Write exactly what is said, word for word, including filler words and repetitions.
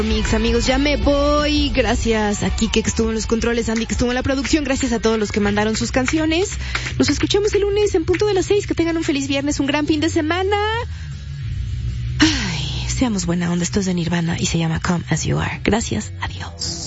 Mix, amigos, ya me voy. Gracias a Kike que estuvo en los controles, Andy que estuvo en la producción. Gracias a todos los que mandaron sus canciones. Nos escuchamos el lunes en punto de las seis. Que tengan un feliz viernes, un gran fin de semana. Ay, seamos buena onda. Esto es de Nirvana y se llama Come As You Are. Gracias, adiós.